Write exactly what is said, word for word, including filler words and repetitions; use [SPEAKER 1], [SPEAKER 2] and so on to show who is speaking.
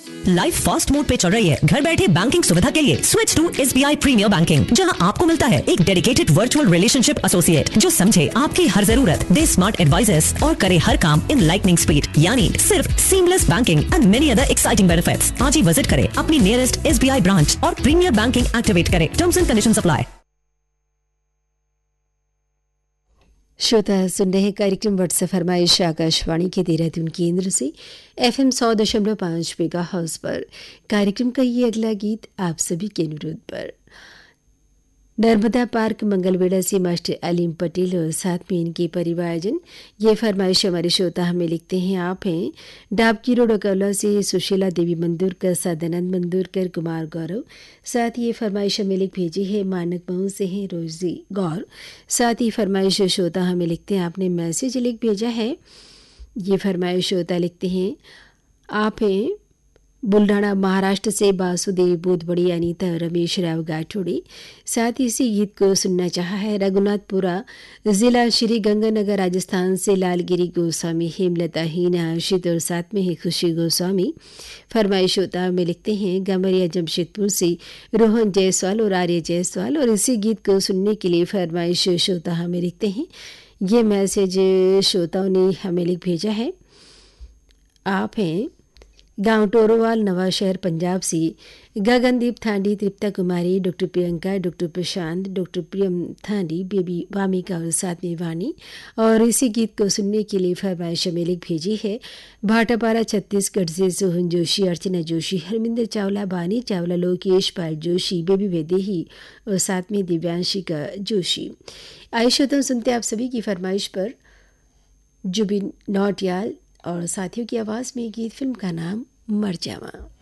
[SPEAKER 1] Life fast mode पे चल रही है। घर बैठे बैंकिंग सुविधा के लिए switch to SBI premiere banking, जहां आपको मिलता है एक डेडिकेटेड वर्चुअल रिलेशनशिप एसोसिएट जो समझे आपकी हर जरूरत, दे स्मार्ट एडवाइजेस और करे हर काम इन लाइटनिंग स्पीड, यानी सिर्फ seamless banking and many other exciting benefits. आज ही विजिट करें अपनी नियरेस्ट एसबीआई ब्रांच और प्रीमियर बैंकिंग एक्टिवेट करें। Terms and conditions apply.
[SPEAKER 2] श्रोता सुन रहे कार्यक्रम व्हाट्स फरमाइश आकाशवाणी के देहरादून केंद्र से एफ एम सौ दशमलव पाँच मेगा हाउस पर। कार्यक्रम का ये अगला गीत आप सभी के अनुरोध पर नर्मदा पार्क मंगलवेड़ा से मास्टर अलीम पटेल और साथ में इनके परिवारजन। ये फरमाइश हमारे श्रोता हमें लिखते हैं, आप हैं डाबकी रोड अकौला से सुशीला देवी मंदुरकर, सदानंद मंदुरकर, कुमार गौरव। साथ ही ये फरमाइश हमें लिख भेजी है मानक महू से हैं रोजी गौर। साथ ही फरमाइश श्रोता हमें लिखते हैं, आपने मैसेज लिख भेजा है। ये फरमाइश श्रोता लिखते हैं, आप हैं बुल्ढाणा महाराष्ट्र से बासुदेव बोधबड़ी, अनीता रमेश राव गाठोड़ी। साथ ही इसी गीत को सुनना चाहा है रघुनाथपुरा जिला श्री गंगानगर राजस्थान से लालगिरी गोस्वामी, हेमलता हीना हर्षित और साथ में है खुशी गोस्वामी। फरमाइश होता में लिखते हैं गमरिया जमशेदपुर से रोहन जायसवाल और आर्य जायसवाल। और इसी गीत को सुनने के लिए फरमाइश श्रोता हमें लिखते हैं। ये मैसेज श्रोताओं ने हमें लिख भेजा है, आप हैं गांव टोरोवाल नवा शहर पंजाब से गगनदीप थांडी, तृप्ता कुमारी, डॉक्टर प्रियंका, डॉक्टर प्रशांत, डॉक्टर प्रियम थांडी, बेबी वामिका और साथ में वानी। और इसी गीत को सुनने के लिए फरमाइश में लिख भेजी है भाटापारा छत्तीसगढ़ से सोहन जोशी, अर्चना जोशी, हरमिंदर चावला, बानी चावला, लोकेश पाल जोशी, बेबी वेदेही और साथ में दिव्यांशिका जोशी। आइए तो सुनते आप सभी की फरमाइश पर जुबिन नौटियाल और साथियों की आवाज़ में गीत, फिल्म का नाम मर जावा।